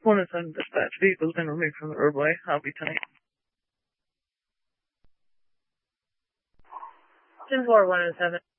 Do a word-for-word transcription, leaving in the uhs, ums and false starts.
one oh seven dispatch, vehicle's been removed from the roadway. I'll be tight. ten four one oh seven.